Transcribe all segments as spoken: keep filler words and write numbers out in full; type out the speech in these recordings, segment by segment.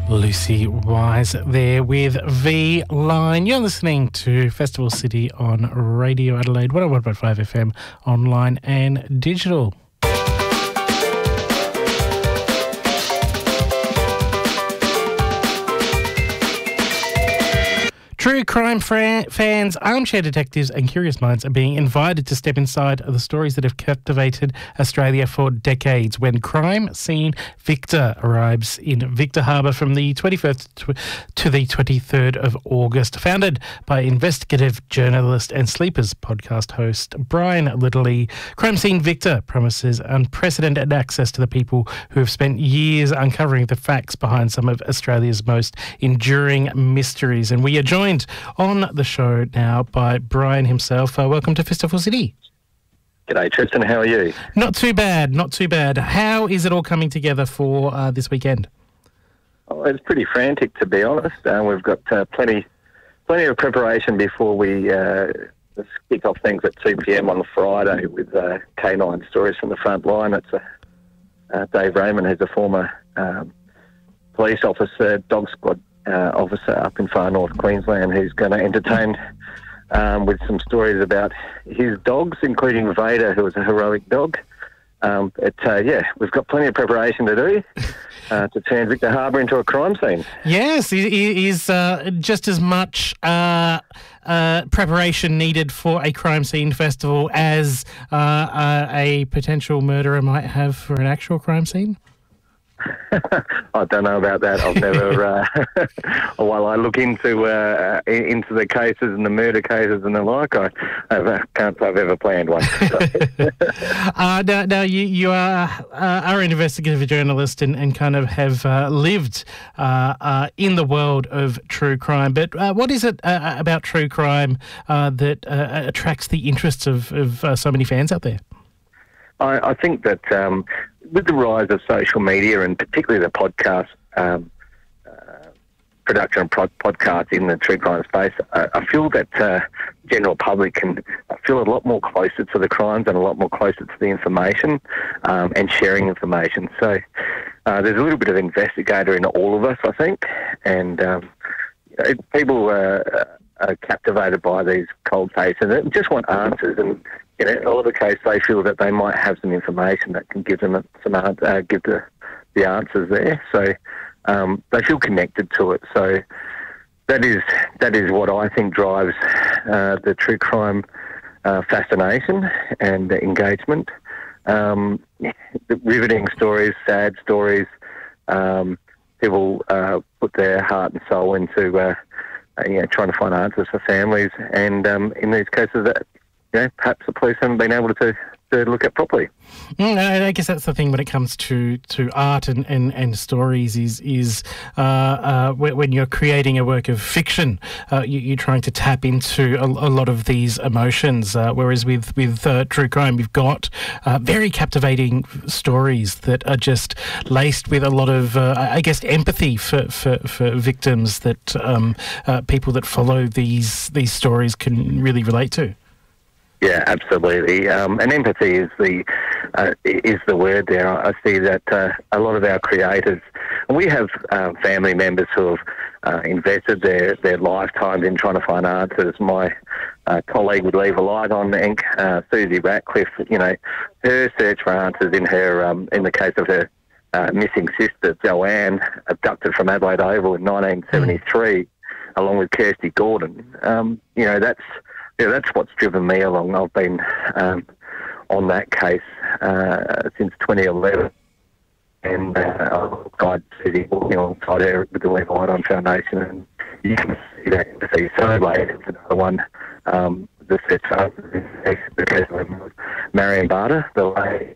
Lucy Wise there with V Line. You're listening to Festival City on Radio Adelaide, one oh one point five F M, online and digital. True crime fra- fans, armchair detectives and curious minds are being invited to step inside the stories that have captivated Australia for decades. When Crime Scene Victor arrives in Victor Harbour from the twenty-first to the twenty-third of August. Founded by investigative journalist and Sleepers podcast host Brian Littley, Crime Scene Victor promises unprecedented access to the people who have spent years uncovering the facts behind some of Australia's most enduring mysteries. And we are joined on the show now by Brian himself. Uh, welcome to Festival City. G'day, Tristan. How are you? Not too bad, not too bad. How is it all coming together for uh, this weekend? Oh, it's pretty frantic, to be honest. Uh, we've got uh, plenty plenty of preparation before we uh, kick off things at two p.m. on Friday with uh, K nine Stories from the Front Line. It's uh, uh, Dave Raymond, who's a former um, police officer, dog squad Uh, officer up in far north Queensland, who's going to entertain um, with some stories about his dogs, including Vader, who was a heroic dog. Um, but, uh, yeah, we've got plenty of preparation to do uh, to turn Victor Harbour into a crime scene. Yes, is uh, just as much uh, uh, preparation needed for a crime scene festival as uh, uh, a potential murderer might have for an actual crime scene? I don't know about that. I've never, uh, while I look into uh, into the cases and the murder cases and the like, I, I can't say I've ever planned one. So. uh, now, now you, you are, uh, are an investigative journalist and, and kind of have uh, lived uh, uh, in the world of true crime. But uh, what is it uh, about true crime uh, that uh, attracts the interests of, of uh, so many fans out there? I, I think that um, with the rise of social media and particularly the podcast um, uh, production of pod- podcasts in the true crime space, I, I feel that uh, general public can feel a lot more closer to the crimes and a lot more closer to the information um, and sharing information. So uh, there's a little bit of investigator in all of us, I think, and um, it, people uh, are captivated by these cold cases and just want answers. And in a lot of the cases, they feel that they might have some information that can give them some uh, give the the answers there. So um, they feel connected to it. So that is that is what I think drives uh, the true crime uh, fascination and engagement. Um, the riveting stories, sad stories. Um, people uh, put their heart and soul into uh, you know, trying to find answers for families, and um, in these cases that, you know, perhaps the police haven't been able to, to look at properly. Mm, I guess that's the thing when it comes to, to art and, and, and stories is is uh, uh, when you're creating a work of fiction, uh, you, you're trying to tap into a, a lot of these emotions, uh, whereas with, with uh, true crime you've got uh, very captivating stories that are just laced with a lot of, uh, I guess, empathy for, for, for victims that um, uh, people that follow these these stories can really relate to. Yeah, absolutely. Um, and empathy is the uh, is the word there. I see that uh, a lot of our creators, and we have uh, family members who have uh, invested their, their lifetimes in trying to find answers. My uh, colleague would leave a light on, and uh, Susie Ratcliffe, you know, her search for answers in her um, in the case of her uh, missing sister Joanne, abducted from Adelaide Oval in nineteen seventy-three, mm. along with Kirsty Gordon. Um, you know, that's Yeah, that's what's driven me along. I've been um, on that case uh, since twenty eleven, and uh, I've guided Susie walking alongside her with the Leave a Light On Foundation, and you can see that empathy so late. It's another one. Um, the search for the case of Marion Barter, the lady.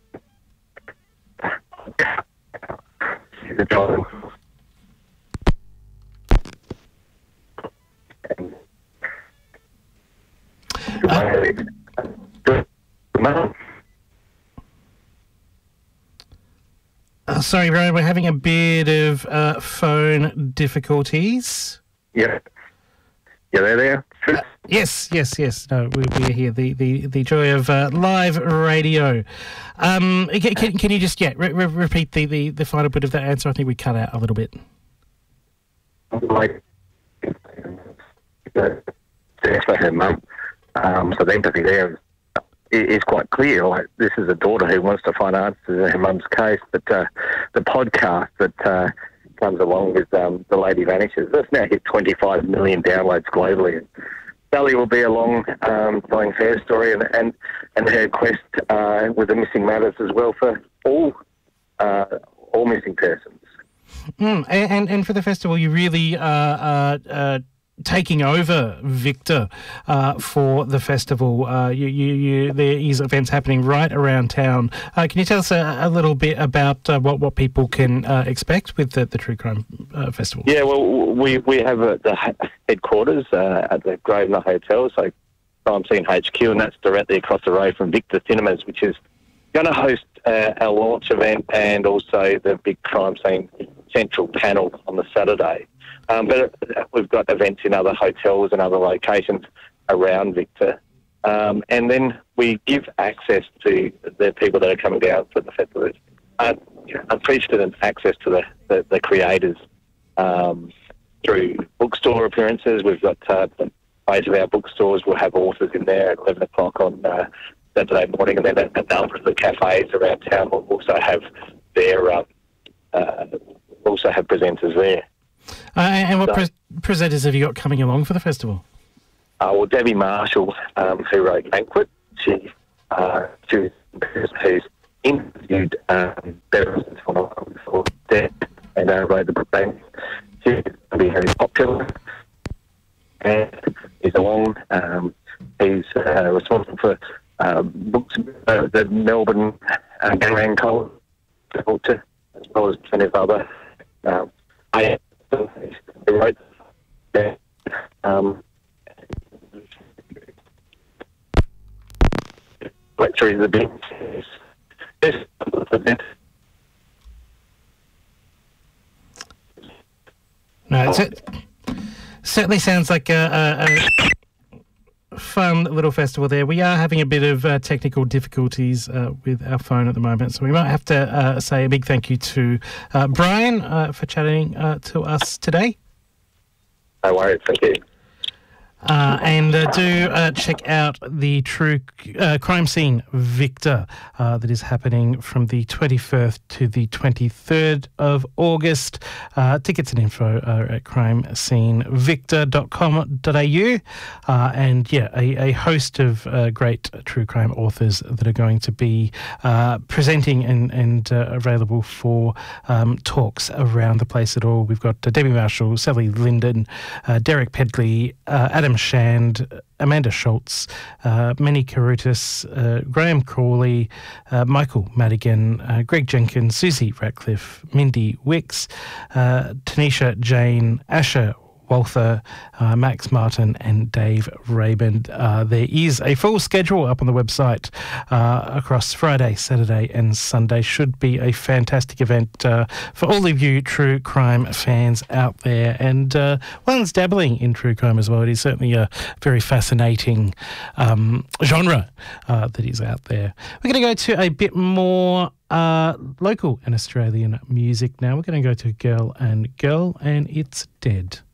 She's a child. Uh, uh, sorry, Brian, we're having a bit of uh, phone difficulties. Yeah. Yeah, there, there. Uh, yes, yes, yes. No, we, we're here. The, the, the joy of uh, live radio. Um, can, can, can you just yeah re- re- repeat the, the, the final bit of that answer? I think we cut out a little bit. like for her mum. Um, so the empathy there is, is quite clear. Like, this is a daughter who wants to find answers in her mum's case, but uh, the podcast that uh, comes along with um, The Lady Vanishes, that's now hit twenty-five million downloads globally. Sally will be along um, telling her story and, and, and her quest uh, with the missing matters as well for all uh, all missing persons. Mm, and, and for the festival, you really are uh, uh, taking over Victor uh, for the festival. Uh, you, you, you, there is events happening right around town. Uh, can you tell us a, a little bit about uh, what, what people can uh, expect with the, the True Crime uh, Festival? Yeah, well, we, we have uh, the headquarters uh, at the Grosvenor Hotel, so Crime Scene H Q, and that's directly across the road from Victor Cinemas, which is going to host uh, our launch event and also the big Crime Scene Central panel on the Saturday. Um, but we've got events in other hotels and other locations around Victor. Um, and then we give access to the people that are coming down for the festival. Uh, you know, unprecedented access to the, the, the creators um, through bookstore appearances. We've got uh, the base of our bookstores will have authors in there at eleven o'clock on uh, Saturday morning. And then a, a number of the cafes around town will also have their um, uh, also have presenters there. Uh, and what so, pre- presenters have you got coming along for the festival? Uh, well, Debbie Marshall, um, who wrote Banquet, she, uh, she who's interviewed um, veterans for death and uh, wrote the book Banquet. She's going to be very popular. And he's along. Um, he's uh, responsible for uh, books, uh, the Melbourne uh, Gangland College, as well as plenty of other. Uh, I He wrote yeah, um, lecture is a big yes, No, it certainly sounds like a, a, a fun little festival there. We are having a bit of uh, technical difficulties uh, with our phone at the moment, so we might have to uh, say a big thank you to uh, Brian uh, for chatting uh, to us today. No worries, thank you. Uh, and uh, do uh, check out the True uh, Crime Scene Victor uh, that is happening from the twenty-first to the twenty-third of August. Uh, tickets and info are at crime scene victor dot com dot a u. Uh, and yeah, a, a host of uh, great true crime authors that are going to be uh, presenting and, and uh, available for um, talks around the place at all. We've got uh, Debbie Marshall, Sally Linden, uh, Derek Pedley, uh, Adam Shand, Amanda Schultz, uh, Manny Karutis, uh, Graham Crawley, uh, Michael Madigan, uh, Greg Jenkins, Susie Ratcliffe, Mindy Wicks, uh, Tanisha Jane, Asher Walther, uh, Max Martin and Dave Rabin. Uh, there is a full schedule up on the website uh, across Friday, Saturday and Sunday. Should be a fantastic event uh, for all of you true crime fans out there, and uh, one's dabbling in true crime as well. It is certainly a very fascinating um, genre uh, that is out there. We're going to go to a bit more uh, local and Australian music now. We're going to go to Girl and Girl, and It's Dead.